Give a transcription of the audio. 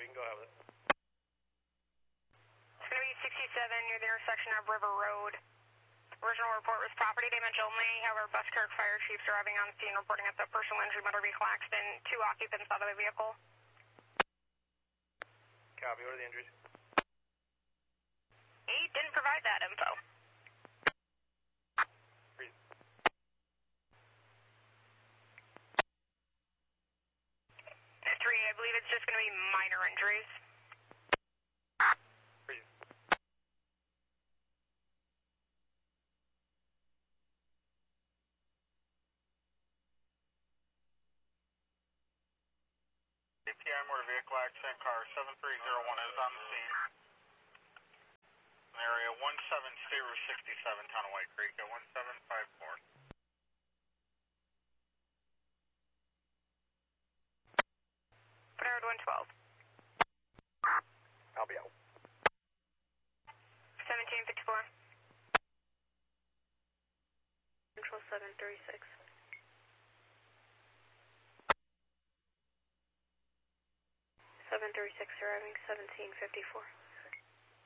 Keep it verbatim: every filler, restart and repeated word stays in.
you can go ahead with it. It's going to be sixty-seven near the intersection of River Road. Original report was property damage only. However, Buskirk Fire Chief's arriving on scene reporting it's a personal injury motor vehicle accident. Two occupants out of the vehicle. Copy, what are the injuries? He didn't provide that info. Freeze. Three, I believe it's just going to be minor injuries. Freeze. A P I motor vehicle accident, car seven three zero one is on the scene. In area one seven State Route sixty-seven, Town of White Creek at one seven five four. Put one twelve. I'll be out. seventeen fifty-four. Control seven thirty-six. seven thirty-six arriving, seventeen fifty-four.